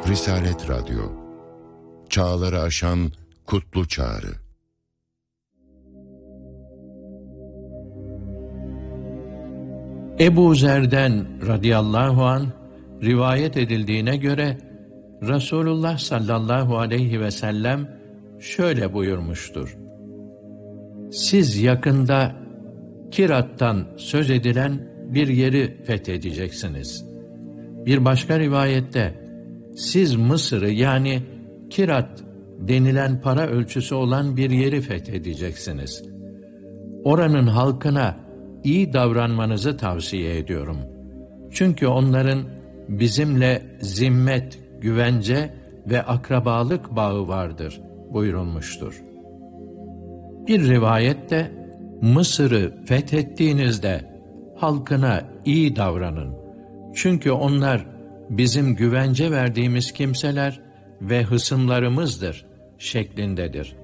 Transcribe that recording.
Risalet Radyo, çağları aşan kutlu çağrı. Ebu Zer'den radıyallahu anh rivayet edildiğine göre Resulullah sallallahu aleyhi ve sellem şöyle buyurmuştur: Siz yakında Kirat'tan söz edilen bir yeri fethedeceksiniz. Bir başka rivayette siz Mısır'ı, yani Kirat denilen para ölçüsü olan bir yeri fethedeceksiniz. Oranın halkına iyi davranmanızı tavsiye ediyorum. Çünkü onların bizimle zimmet, güvence ve akrabalık bağı vardır buyurulmuştur. Bir rivayette Mısır'ı fethettiğinizde halkına iyi davranın. Çünkü onlar bizim güvence verdiğimiz kimseler ve hısımlarımızdır şeklindedir.